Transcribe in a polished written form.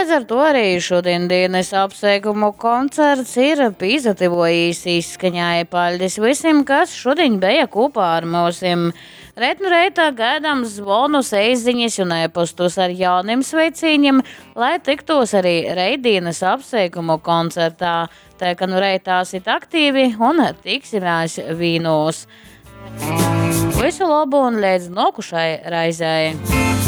līdz ar to arī šodien dienas apsveikumu koncerts ir pīzatavojis izskaņai. Paļdis visiem, kas šodien bija kopā ar mūsim. Reit reitā gaidāms zvonus, eiziņas un e-postus ar jauniem sveicīņiem, lai tiktos arī reidienas apsveikumu koncertā. Tā ka reitās ir aktīvi un tiksimies vīnos. Visu labu un līdz nokušai raizei!